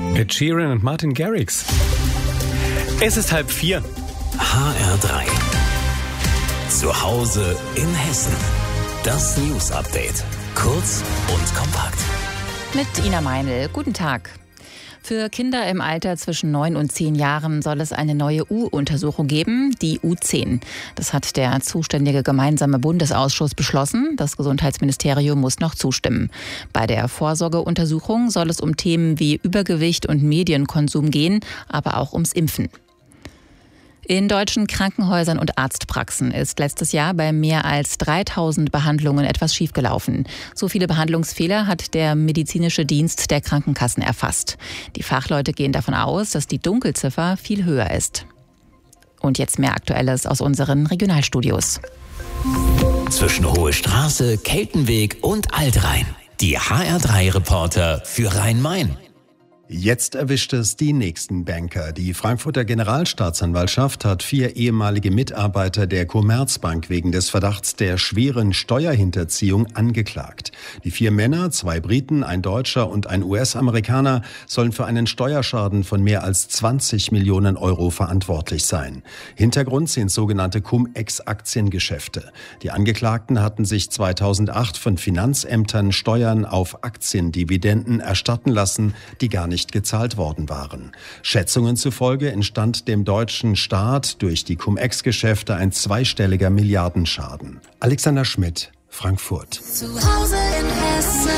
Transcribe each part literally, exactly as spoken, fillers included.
Ed Sheeran und Martin Garrix. Es ist halb vier. H R drei. Zu Hause in Hessen. Das News Update. Kurz und kompakt. Mit Ina Meinl. Guten Tag. Für Kinder im Alter zwischen neun und zehn Jahren soll es eine neue U-Untersuchung geben, die U zehn. Das hat der zuständige gemeinsame Bundesausschuss beschlossen. Das Gesundheitsministerium muss noch zustimmen. Bei der Vorsorgeuntersuchung soll es um Themen wie Übergewicht und Medienkonsum gehen, aber auch ums Impfen. In deutschen Krankenhäusern und Arztpraxen ist letztes Jahr bei mehr als dreitausend Behandlungen etwas schiefgelaufen. So viele Behandlungsfehler hat der medizinische Dienst der Krankenkassen erfasst. Die Fachleute gehen davon aus, dass die Dunkelziffer viel höher ist. Und jetzt mehr Aktuelles aus unseren Regionalstudios. Zwischen Hohe Straße, Keltenweg und Altrhein. Die H R drei Reporter für Rhein-Main. Jetzt erwischt es die nächsten Banker. Die Frankfurter Generalstaatsanwaltschaft hat vier ehemalige Mitarbeiter der Commerzbank wegen des Verdachts der schweren Steuerhinterziehung angeklagt. Die vier Männer, zwei Briten, ein Deutscher und ein U S-Amerikaner, sollen für einen Steuerschaden von mehr als zwanzig Millionen Euro verantwortlich sein. Hintergrund sind sogenannte Cum-Ex-Aktiengeschäfte. Die Angeklagten hatten sich zweitausendacht von Finanzämtern Steuern auf Aktiendividenden erstatten lassen, die gar nicht gezahlt worden waren. Schätzungen zufolge entstand dem deutschen Staat durch die Cum-Ex-Geschäfte ein zweistelliger Milliardenschaden. Alexander Schmidt, Frankfurt. Zu Hause in Hessen.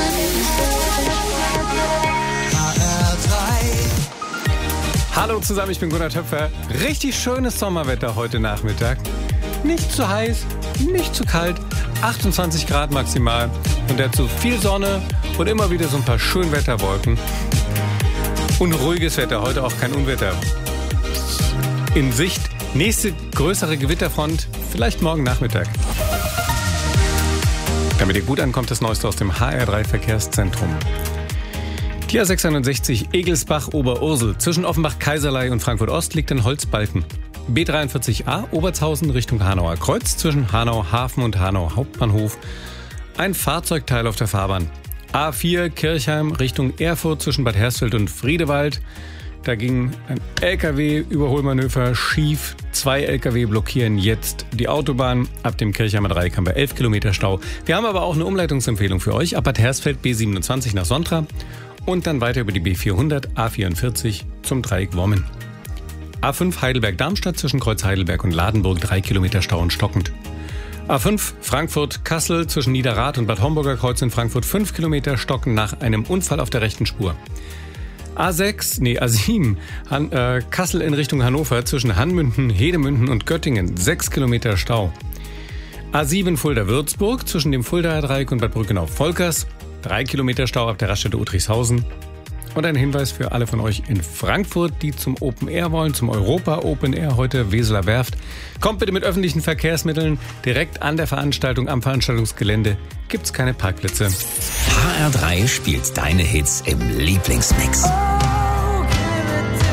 H R drei. Hallo zusammen, ich bin Gunnar Töpfer. Richtig schönes Sommerwetter heute Nachmittag. Nicht zu heiß, nicht zu kalt, achtundzwanzig Grad maximal und dazu viel Sonne und immer wieder so ein paar Schönwetterwolken. Und ruhiges Wetter, heute auch kein Unwetter in Sicht. Nächste größere Gewitterfront, vielleicht morgen Nachmittag. Damit ihr gut ankommt, das Neueste aus dem H R drei Verkehrszentrum. Die A sechshundertsechzig Egelsbach-Oberursel zwischen Offenbach-Kaiserlei und Frankfurt-Ost liegt ein Holzbalken. B dreiundvierzig A Obertshausen Richtung Hanauer Kreuz zwischen Hanau Hafen und Hanau Hauptbahnhof. Ein Fahrzeugteil auf der Fahrbahn. A vier Kirchheim Richtung Erfurt zwischen Bad Hersfeld und Friedewald. Da ging ein L K W-Überholmanöver schief. Zwei L K W blockieren jetzt die Autobahn. Ab dem Kirchheimer Dreieck haben wir elf Kilometer Stau. Wir haben aber auch eine Umleitungsempfehlung für euch. Ab Bad Hersfeld B siebenundzwanzig nach Sontra und dann weiter über die B vierhundert A vierundvierzig zum Dreieck Wommen. A fünf Heidelberg-Darmstadt zwischen Kreuz Heidelberg und Ladenburg drei Kilometer Stau und stockend. A fünf Frankfurt-Kassel zwischen Niederrad und Bad Homburger Kreuz in Frankfurt fünf Kilometer stocken nach einem Unfall auf der rechten Spur. A sechs, nee A sieben Han, äh, Kassel in Richtung Hannover zwischen Hanmünden, Hedemünden und Göttingen sechs Kilometer Stau. A sieben Fulda-Würzburg zwischen dem Fuldaer Dreieck und Bad Brückenau-Volkers drei Kilometer Stau ab der Raststätte Uttrichshausen. Und ein Hinweis für alle von euch in Frankfurt, die zum Open Air wollen, zum Europa Open Air heute, Weseler Werft. Kommt bitte mit öffentlichen Verkehrsmitteln. Direkt an der Veranstaltung, am Veranstaltungsgelände gibt's keine Parkplätze. H R drei spielt deine Hits im Lieblingsmix.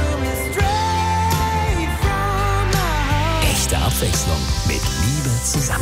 Echte Abwechslung mit Liebe zusammen.